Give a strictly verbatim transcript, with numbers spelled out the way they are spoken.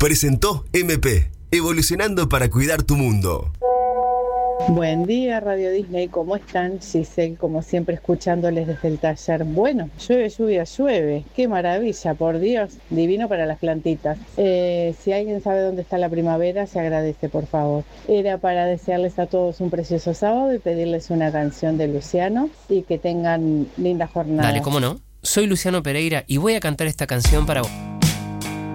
Presentó M P, evolucionando para cuidar tu mundo. Buen día, Radio Disney, ¿cómo están? Giselle, como siempre, escuchándoles desde el taller. Bueno, llueve, lluvia, llueve. ¡Qué maravilla, por Dios! Divino para las plantitas. Eh, si alguien sabe dónde está la primavera, se agradece, por favor. Era para desearles a todos un precioso sábado y pedirles una canción de Luciano y que tengan linda jornada. Dale, ¿cómo no? Soy Luciano Pereira y voy a cantar esta canción para vos.